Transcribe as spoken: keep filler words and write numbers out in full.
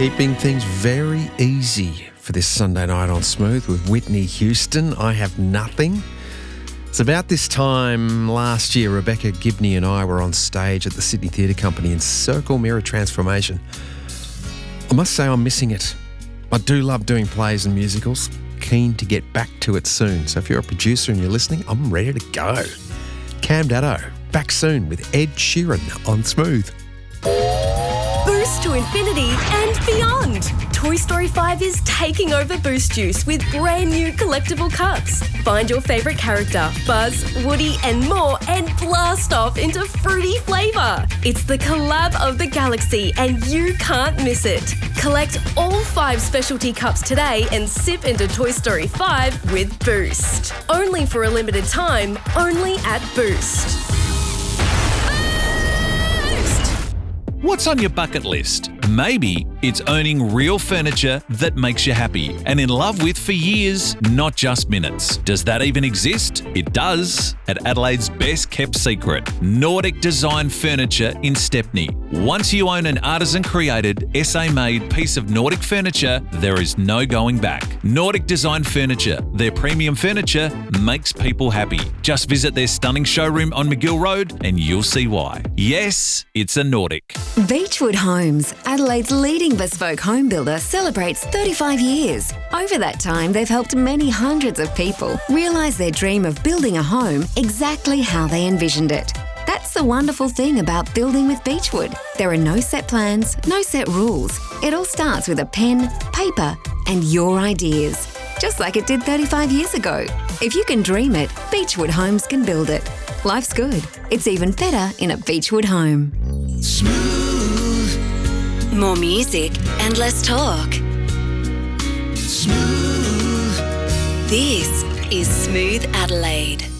Keeping things very easy for this Sunday night on Smooth with Whitney Houston. I Have Nothing. It's about this time last year, Rebecca Gibney and I were on stage at the Sydney Theatre Company in Circle Mirror Transformation. I must say I'm missing it. I do love doing plays and musicals. Keen to get back to it soon. So if you're a producer and you're listening, I'm ready to go. Cam Datto, back soon with Ed Sheeran on Smooth. Boost to infinity and beyond. Toy Story five is taking over Boost Juice with brand new collectible cups. Find your favourite character, Buzz, Woody and more, and blast off into fruity flavour. It's the collab of the galaxy and you can't miss it. Collect all five specialty cups today and sip into Toy Story five with Boost. Only for a limited time, only at Boost. What's on your bucket list? Maybe it's owning real furniture that makes you happy and in love with for years, not just minutes. Does that even exist? It does. At Adelaide's best kept secret, Nordic Design Furniture in Stepney. Once you own an artisan-created, S A-made piece of Nordic furniture, there is no going back. Nordic Design Furniture. Their premium furniture makes people happy. Just visit their stunning showroom on McGill Road and you'll see why. Yes, it's a Nordic. Beechwood Homes, Adelaide's leading bespoke home builder, celebrates thirty-five years. Over that time, they've helped many hundreds of people realise their dream of building a home exactly how they envisioned it. That's the wonderful thing about building with Beechwood. There are no set plans, no set rules. It all starts with a pen, paper, and your ideas. Just like it did thirty-five years ago. If you can dream it, Beechwood Homes can build it. Life's good. It's even better in a Beechwood home. Smooth. More music and less talk. Smooth. This is Smooth Adelaide.